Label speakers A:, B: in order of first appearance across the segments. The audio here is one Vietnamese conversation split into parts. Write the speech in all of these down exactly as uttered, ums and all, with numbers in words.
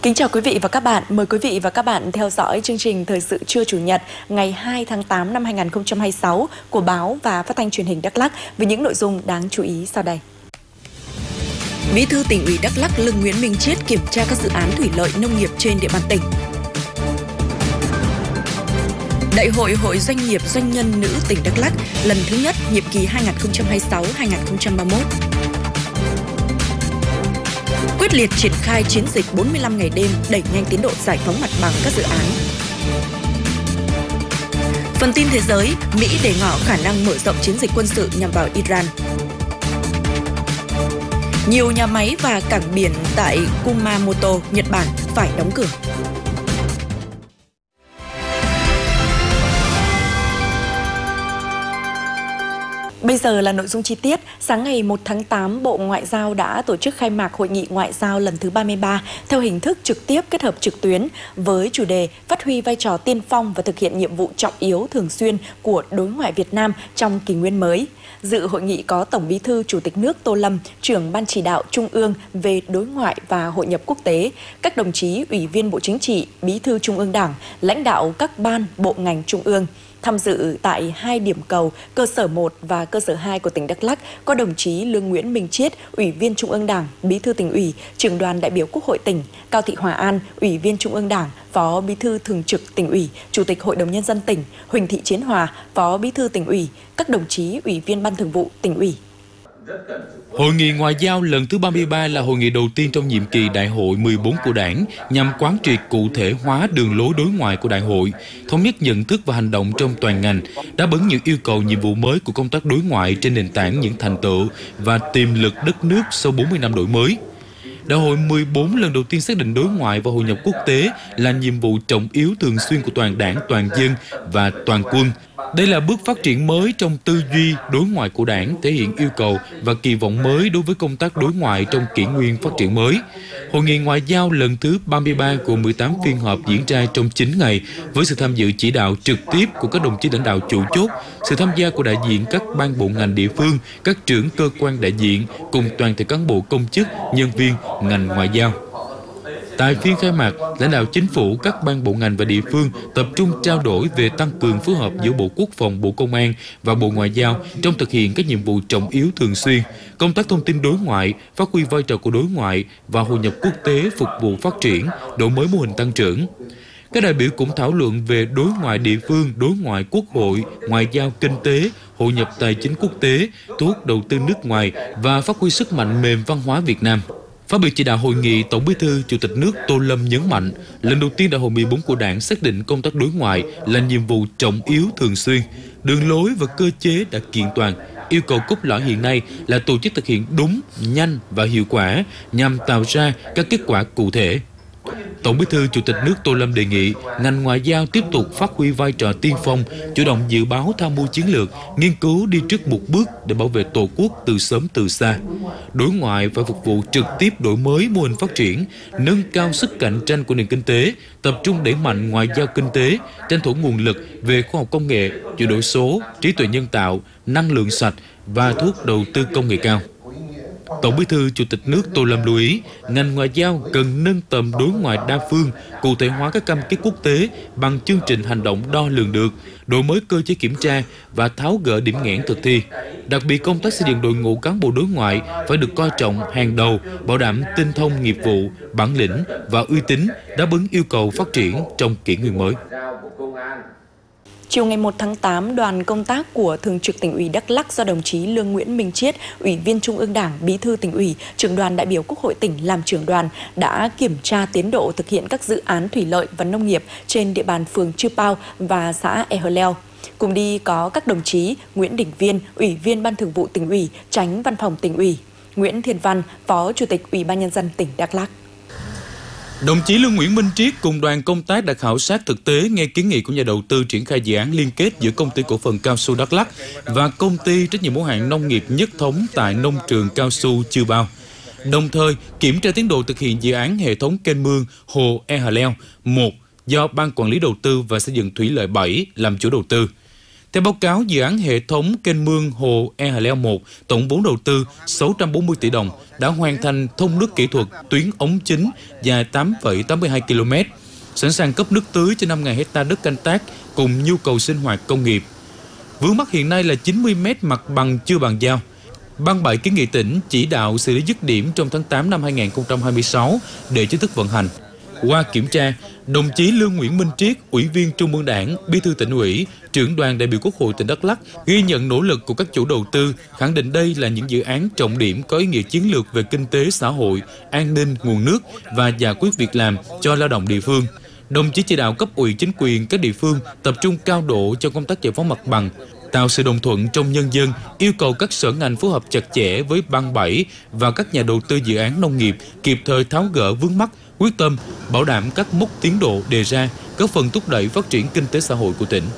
A: Kính chào quý vị và các bạn. Mời quý vị và các bạn theo dõi chương trình Thời sự trưa Chủ nhật ngày hai tháng tám năm hai nghìn không trăm hai mươi sáu của Báo và Phát thanh Truyền hình Đắk Lắk với những nội dung đáng chú ý sau đây. Bí thư Tỉnh ủy Đắk Lắk Lương Nguyễn Minh Chiết kiểm tra các dự án thủy lợi nông nghiệp trên địa bàn tỉnh. Đại hội Hội Doanh nghiệp Doanh nhân nữ tỉnh Đắk Lắk lần thứ nhất nhiệm kỳ hai nghìn không trăm hai mươi sáu đến hai nghìn không trăm ba mươi mốt. Quyết liệt triển khai chiến dịch bốn mươi lăm ngày đêm đẩy nhanh tiến độ giải phóng mặt bằng các dự án. Phần tin thế giới, Mỹ để ngỏ khả năng mở rộng chiến dịch quân sự nhằm vào Iran. Nhiều nhà máy và cảng biển tại Kumamoto, Nhật Bản phải đóng cửa. Bây giờ là nội dung chi tiết. Sáng ngày một tháng tám, Bộ Ngoại giao đã tổ chức khai mạc Hội nghị Ngoại giao lần thứ ba mươi ba theo hình thức trực tiếp kết hợp trực tuyến với chủ đề phát huy vai trò tiên phong và thực hiện nhiệm vụ trọng yếu thường xuyên của đối ngoại Việt Nam trong kỷ nguyên mới. Dự hội nghị có Tổng Bí thư Chủ tịch nước Tô Lâm, trưởng Ban Chỉ đạo Trung ương về đối ngoại và hội nhập quốc tế, các đồng chí Ủy viên Bộ Chính trị, Bí thư Trung ương Đảng, lãnh đạo các ban, bộ ngành Trung ương. Tham dự tại hai điểm cầu cơ sở một và cơ sở hai của tỉnh Đắk Lắk có đồng chí Lương Nguyễn Minh Chiết, Ủy viên Trung ương Đảng, Bí thư Tỉnh ủy, Trưởng đoàn đại biểu Quốc hội tỉnh, Cao Thị Hòa An, Ủy viên Trung ương Đảng, Phó Bí thư Thường trực Tỉnh ủy, Chủ tịch Hội đồng Nhân dân tỉnh, Huỳnh Thị Chiến Hòa, Phó Bí thư Tỉnh ủy, các đồng chí Ủy viên Ban Thường vụ Tỉnh ủy.
B: Hội nghị ngoại giao lần thứ ba mươi ba là hội nghị đầu tiên trong nhiệm kỳ Đại hội mười bốn của Đảng nhằm quán triệt cụ thể hóa đường lối đối ngoại của Đại hội, thống nhất nhận thức và hành động trong toàn ngành, đáp ứng những yêu cầu nhiệm vụ mới của công tác đối ngoại trên nền tảng những thành tựu và tiềm lực đất nước sau bốn mươi năm đổi mới. Đại hội mười bốn lần đầu tiên xác định đối ngoại và hội nhập quốc tế là nhiệm vụ trọng yếu thường xuyên của toàn Đảng, toàn dân và toàn quân. Đây là bước phát triển mới trong tư duy đối ngoại của Đảng, thể hiện yêu cầu và kỳ vọng mới đối với công tác đối ngoại trong kỷ nguyên phát triển mới. Hội nghị ngoại giao lần thứ ba mươi ba của mười tám phiên họp diễn ra trong chín ngày với sự tham dự chỉ đạo trực tiếp của các đồng chí lãnh đạo chủ chốt, sự tham gia của đại diện các ban bộ ngành địa phương, các trưởng cơ quan đại diện cùng toàn thể cán bộ công chức, nhân viên ngành ngoại giao. Tại phiên khai mạc, lãnh đạo chính phủ, các ban bộ ngành và địa phương tập trung trao đổi về tăng cường phối hợp giữa Bộ Quốc phòng, Bộ Công an và Bộ Ngoại giao trong thực hiện các nhiệm vụ trọng yếu thường xuyên, công tác thông tin đối ngoại, phát huy vai trò của đối ngoại và hội nhập quốc tế phục vụ phát triển, đổi mới mô hình tăng trưởng. Các đại biểu cũng thảo luận về đối ngoại địa phương, đối ngoại quốc hội, ngoại giao kinh tế, hội nhập tài chính quốc tế, thu hút đầu tư nước ngoài và phát huy sức mạnh mềm văn hóa Việt Nam. Phát biểu chỉ đạo hội nghị, Tổng Bí thư Chủ tịch nước Tô Lâm nhấn mạnh, lần đầu tiên Đại hội mười bốn của Đảng xác định công tác đối ngoại là nhiệm vụ trọng yếu thường xuyên, đường lối và cơ chế đã kiện toàn. Yêu cầu cốt lõi hiện nay là tổ chức thực hiện đúng, nhanh và hiệu quả nhằm tạo ra các kết quả cụ thể. Tổng Bí thư Chủ tịch nước Tô Lâm đề nghị ngành ngoại giao tiếp tục phát huy vai trò tiên phong, chủ động dự báo tham mưu chiến lược, nghiên cứu đi trước một bước để bảo vệ Tổ quốc từ sớm từ xa. Đối ngoại phải phục vụ trực tiếp đổi mới mô hình phát triển, nâng cao sức cạnh tranh của nền kinh tế, tập trung đẩy mạnh ngoại giao kinh tế, tranh thủ nguồn lực về khoa học công nghệ, chuyển đổi số, trí tuệ nhân tạo, năng lượng sạch và thu hút đầu tư công nghệ cao. Tổng Bí thư Chủ tịch nước Tô Lâm lưu ý, ngành ngoại giao cần nâng tầm đối ngoại đa phương, cụ thể hóa các cam kết quốc tế bằng chương trình hành động đo lường được, đổi mới cơ chế kiểm tra và tháo gỡ điểm nghẽn thực thi. Đặc biệt, công tác xây dựng đội ngũ cán bộ đối ngoại phải được coi trọng hàng đầu, bảo đảm tinh thông nghiệp vụ, bản lĩnh và uy tín, đáp ứng yêu cầu phát triển trong kỷ nguyên mới.
A: Chiều ngày một tháng tám, đoàn công tác của Thường trực Tỉnh ủy Đắk Lắk do đồng chí Lương Nguyễn Minh Chiết, Ủy viên Trung ương Đảng, Bí thư Tỉnh ủy, Trưởng đoàn đại biểu Quốc hội tỉnh làm trưởng đoàn đã kiểm tra tiến độ thực hiện các dự án thủy lợi và nông nghiệp trên địa bàn phường Chư Pao và xã E Hờ Leo. Cùng đi có các đồng chí Nguyễn Đình Viên, Ủy viên Ban Thường vụ Tỉnh ủy, Chánh Văn phòng Tỉnh ủy, Nguyễn Thiên Văn, Phó Chủ tịch Ủy ban Nhân dân tỉnh Đắk Lắk.
B: Đồng chí Lương Nguyễn Minh Chiết cùng đoàn công tác đã khảo sát thực tế, nghe kiến nghị của nhà đầu tư triển khai dự án liên kết giữa Công ty Cổ phần Cao su Đắk Lắk và Công ty trách nhiệm hữu hạn Nông nghiệp Nhất Thống tại nông trường cao su Chư Pao. Đồng thời kiểm tra tiến độ thực hiện dự án hệ thống kênh mương hồ E Hờ Leo một do Ban Quản lý Đầu tư và Xây dựng Thủy lợi bảy làm chủ đầu tư. Theo báo cáo, dự án hệ thống kênh mương hồ E Hà Leo một, tổng vốn đầu tư sáu trăm bốn mươi tỷ đồng, đã hoàn thành thông nước kỹ thuật tuyến ống chính dài tám phẩy tám mươi hai ki lô mét, sẵn sàng cấp nước tưới cho năm nghìn héc ta đất canh tác cùng nhu cầu sinh hoạt công nghiệp. Vướng mắc hiện nay là chín mươi mét mặt bằng chưa bàn giao. Ban bảy kiến nghị tỉnh chỉ đạo xử lý dứt điểm trong tháng tám năm hai nghìn không trăm hai mươi sáu để chính thức vận hành. Qua kiểm tra, đồng chí Lương Nguyễn Minh Triết, Ủy viên Trung ương Đảng, Bí thư Tỉnh ủy, Trưởng đoàn đại biểu Quốc hội tỉnh Đắk Lắk ghi nhận nỗ lực của các chủ đầu tư, khẳng định đây là những dự án trọng điểm có ý nghĩa chiến lược về kinh tế xã hội, an ninh, nguồn nước và giải quyết việc làm cho lao động địa phương. Đồng chí chỉ đạo cấp ủy chính quyền các địa phương tập trung cao độ cho công tác giải phóng mặt bằng, tạo sự đồng thuận trong nhân dân, yêu cầu các sở ngành phối hợp chặt chẽ với ban bảy và các nhà đầu tư dự án nông nghiệp kịp thời tháo gỡ vướng mắc, quyết tâm bảo đảm các mốc tiến độ đề ra, góp phần thúc đẩy phát triển kinh tế xã hội của tỉnh.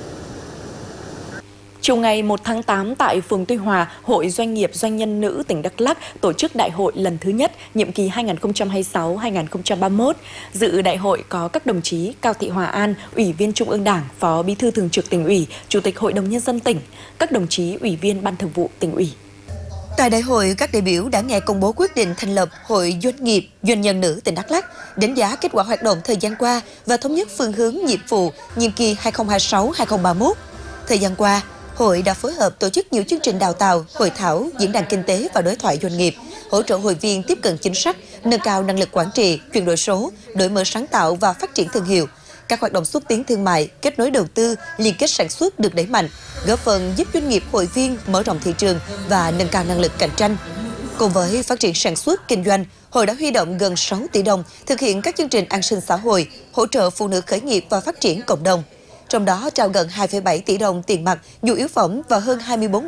A: Chiều ngày một tháng tám tại phường Tuy Hòa, Hội Doanh nghiệp Doanh nhân nữ tỉnh Đắk Lắk tổ chức đại hội lần thứ nhất, nhiệm kỳ hai nghìn không trăm hai mươi sáu đến hai nghìn không trăm ba mươi mốt. Dự đại hội có các đồng chí Cao Thị Hòa An, Ủy viên Trung ương Đảng, Phó Bí thư Thường trực Tỉnh ủy, Chủ tịch Hội đồng Nhân dân tỉnh, các đồng chí Ủy viên Ban Thường vụ Tỉnh ủy.
C: Tại đại hội, các đại biểu đã nghe công bố quyết định thành lập Hội Doanh nghiệp Doanh nhân nữ tỉnh Đắk Lắk, đánh giá kết quả hoạt động thời gian qua và thống nhất phương hướng nhiệm vụ nhiệm kỳ hai nghìn không trăm hai mươi sáu đến hai nghìn không trăm ba mươi mốt. Thời gian qua, Hội đã phối hợp tổ chức nhiều chương trình đào tạo, hội thảo, diễn đàn kinh tế và đối thoại doanh nghiệp, hỗ trợ hội viên tiếp cận chính sách, nâng cao năng lực quản trị, chuyển đổi số, đổi mới sáng tạo và phát triển thương hiệu. Các hoạt động xúc tiến thương mại, kết nối đầu tư, liên kết sản xuất được đẩy mạnh, góp phần giúp doanh nghiệp hội viên mở rộng thị trường và nâng cao năng lực cạnh tranh. Cùng với phát triển sản xuất, kinh doanh, Hội đã huy động gần sáu tỷ đồng thực hiện các chương trình an sinh xã hội, hỗ trợ phụ nữ khởi nghiệp và phát triển cộng đồng. Trong đó trao gần hai phẩy bảy tỷ đồng tiền mặt, nhu yếu phẩm và hơn hai mươi bốn